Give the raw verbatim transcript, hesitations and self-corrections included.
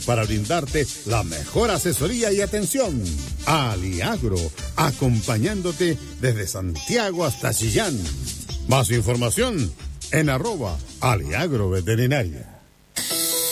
para brindarte la mejor asesoría y atención. Aliagro, acompañándote desde Santiago hasta Chillán. Más información en arroba Aliagro Veterinaria.